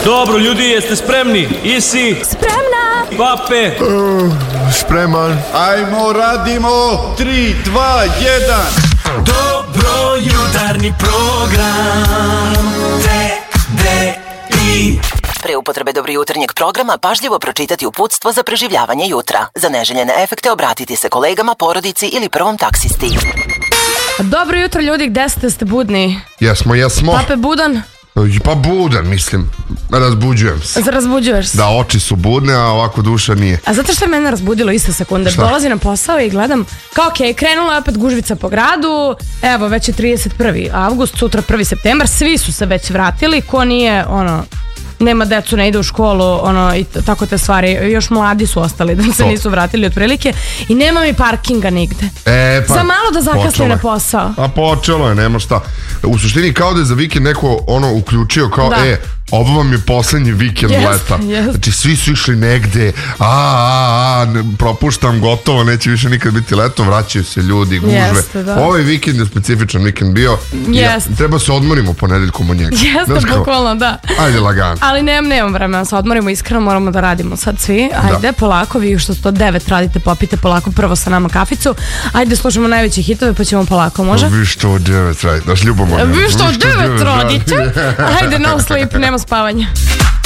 Dobro, ljudi, jeste spremni? Isi? Spremna! Pape? Spreman. Ajmo, radimo. 3, 2, 1. Dobro jutarnji program TDI. Pre upotrebe dobro jutarnjeg programa pažljivo pročitati uputstvo za preživljavanje jutra. Za neželjene efekte obratiti se kolegama, porodici ili prvom taksisti. Dobro jutro, ljudi, gde ste budni? Jesmo. Pape budan? Pa budan, mislim. Razbuđujem se. Razbuđuješ se? Da, oči su budne, a ovako duša nije. A zato što je mene razbudilo iste sekunde. Šta? Dolazim na posao i gledam, kao okej, krenula je opet gužvica po gradu, evo, već je 31. avgust, sutra 1. septembar, svi su se već vratili, ko nije, nema decu, ne ide u školu, i tako te stvari, još mladi su ostali da se nisu vratili otprilike i nema mi parkinga nigde. Pa, za malo da zakasne na posao. A počelo je, nema šta. U suštini kao da je za vikend neko uključio kao, da. Ovo vam je poslednji vikend leta. Znači svi su išli negde, propuštam, gotovo, neće više nikad biti leto, vraćaju se ljudi, gužve. Ovaj vikend je specifičan vikend bio. Treba se odmorimo ponedeljkom od njega. Jeste, bukvalno, da. Ajde lagano. Ali nemam vremena, se odmorimo, iskreno moramo da radimo sad svi. Ajde, polako, vi što 109 radite, popite polako prvo sa nama kaficu. Ajde, slušamo najveće hitove, pa ćemo polako, može? Vi što 9 radite, daš ljubomorno. Vi što 9 radite? Ajde, no sleep, nema spavanja.